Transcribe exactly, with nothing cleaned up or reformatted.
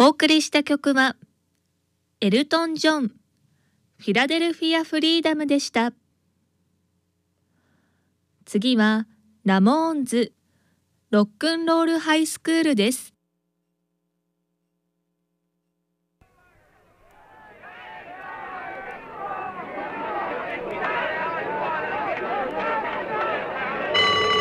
お送りした曲はエルトン・ジョン、フィラデルフィア・フリーダムでした。次はラモーンズ、ロックンロールハイスクールです。